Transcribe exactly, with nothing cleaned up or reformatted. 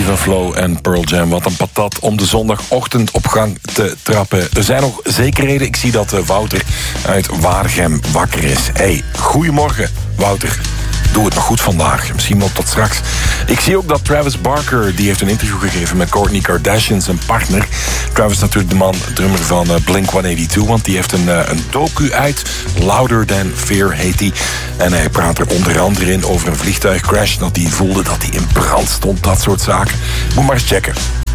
van Flow en Pearl Jam. Wat een patat om de zondagochtend op gang te trappen. Er zijn nog zekerheden. Ik zie dat Wouter uit Waregem wakker is. Hey, goedemorgen, Wouter. Doe het nog goed vandaag. Misschien wel tot straks. Ik zie ook dat Travis Barker, die heeft een interview gegeven met Kourtney Kardashian, zijn partner. Travis is natuurlijk de man, drummer van Blink honderdtweeënnegentig, want die heeft een, een docu uit. Louder Than Fear heet die. En hij praat er onder andere in over een vliegtuigcrash, dat hij voelde dat hij in brand stond, dat soort zaken. Moet maar eens checken.